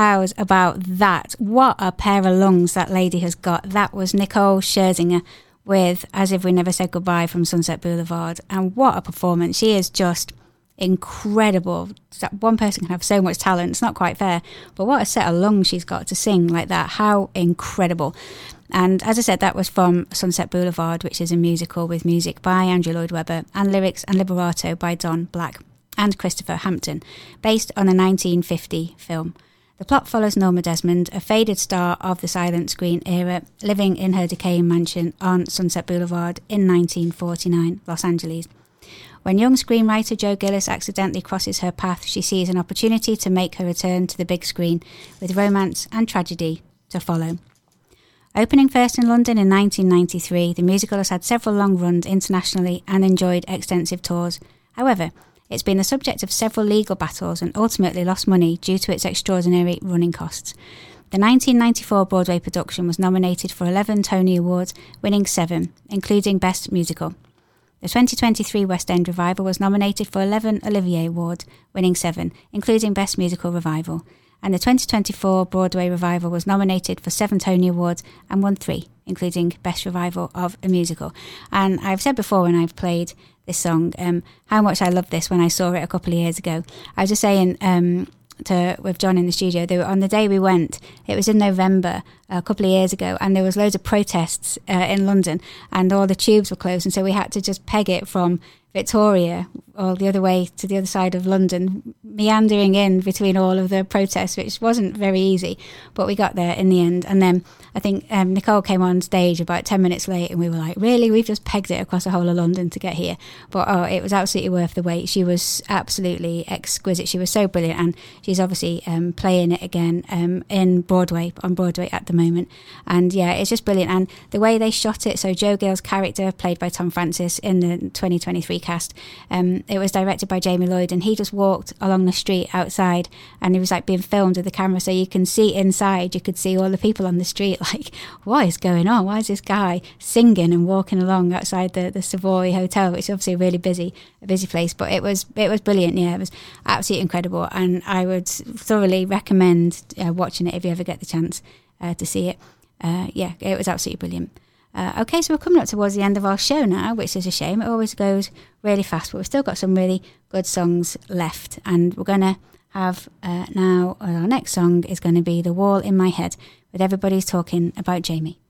applause about that. What a pair of lungs that lady has got. That was Nicole Scherzinger with As If We Never Said Goodbye from Sunset Boulevard. And what a performance. She is just incredible. One person can have so much talent. It's not quite fair. But what a set of lungs she's got to sing like that. How incredible. And as I said, that was from Sunset Boulevard, which is a musical with music by Andrew Lloyd Webber and lyrics and libretto by Don Black and Christopher Hampton, based on a 1950 film. The plot follows Norma Desmond, a faded star of the silent screen era, living in her decaying mansion on Sunset Boulevard in 1949, Los Angeles. When young screenwriter Joe Gillis accidentally crosses her path, she sees an opportunity to make her return to the big screen, with romance and tragedy to follow. Opening first in London in 1993, the musical has had several long runs internationally and enjoyed extensive tours. However, it's been the subject of several legal battles and ultimately lost money due to its extraordinary running costs. The 1994 Broadway production was nominated for 11 Tony Awards, winning 7, including Best Musical. The 2023 West End revival was nominated for 11 Olivier Awards, winning 7, including Best Musical Revival. And the 2024 Broadway revival was nominated for 7 Tony Awards and won 3, including Best Revival of a Musical. And I've said before when I've played this song, how much I loved this when I saw it a couple of years ago. I was just saying with John in the studio, on the day we went, it was in November a couple of years ago, and there was loads of protests in London, and all the tubes were closed, and so we had to just peg it from Victoria all the other way to the other side of London, meandering in between all of the protests, which wasn't very easy, but we got there in the end. And then I think Nicole came on stage about 10 minutes late, and we were like, really, we've just pegged it across the whole of London to get here. But it was absolutely worth the wait. She was absolutely exquisite. She was so brilliant, and she's obviously playing it again on Broadway at the moment. And yeah, it's just brilliant. And the way they shot it, so Joe Gill's character, played by Tom Francis in the 2023 cast, it was directed by Jamie Lloyd, and he just walked along the street outside, and he was like being filmed with the camera, so you can see inside, you could see all the people on the street like, what is going on? Why is this guy singing and walking along outside the Savoy Hotel, which is obviously a busy place. But it was brilliant. Yeah, it was absolutely incredible, and I would thoroughly recommend watching it if you ever get the chance to see it. Yeah, it was absolutely brilliant. Okay, so we're coming up towards the end of our show now, which is a shame. It always goes really fast, but we've still got some really good songs left. And we're going to have now, our next song is going to be The Wall in My Head, with Everybody's Talking About Jamie.